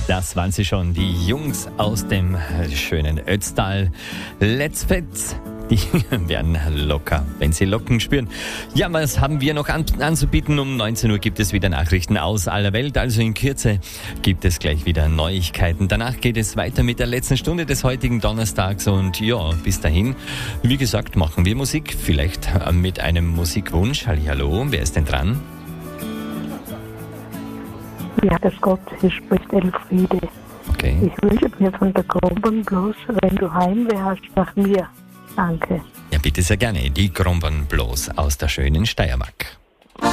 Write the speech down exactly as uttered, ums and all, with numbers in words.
Das waren sie schon, die Jungs aus dem schönen Ötztal. Let's Fetz. Die werden locker, wenn sie Locken spüren. Ja, was haben wir noch an, anzubieten? Um neunzehn Uhr gibt es wieder Nachrichten aus aller Welt. Also in Kürze gibt es gleich wieder Neuigkeiten. Danach geht es weiter mit der letzten Stunde des heutigen Donnerstags. Und ja, bis dahin, wie gesagt, machen wir Musik. Vielleicht mit einem Musikwunsch. Hallihallo, wer ist denn dran? Ja, das Gott, hier spricht Elfriede. Okay. Ich wünsche mir von der Grombern bloß, wenn du Heimweh hast, nach mir. Danke. Ja, bitte sehr gerne. Die Grombern bloß aus der schönen Steiermark.